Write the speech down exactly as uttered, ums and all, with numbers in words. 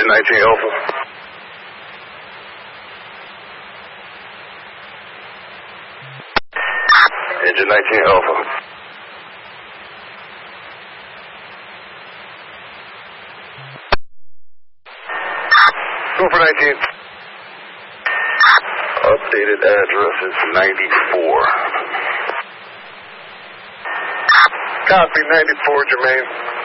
Engine nineteen Alpha. Engine nineteen Alpha. Super nineteen. Updated address is ninety-four. Copy, ninety-four, Jermaine.